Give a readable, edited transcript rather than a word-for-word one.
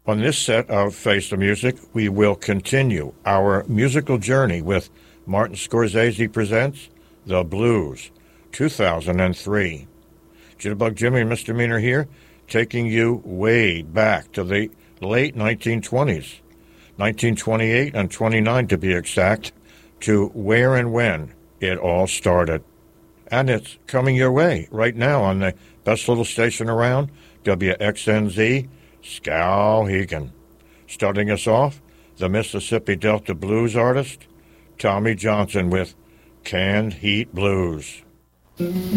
On this set of Face the Music, we will continue our musical journey with Martin Scorsese Presents The Blues, 2003. Jitterbug Jimmy and Mr. Meaner here, taking you way back to the late 1920s, 1928 and 29 to be exact, to where and when it all started. And it's coming your way right now on the best little station around, WXNZ, Skowhegan. Starting us off, the Mississippi Delta blues artist, Tommy Johnson with Canned Heat Blues.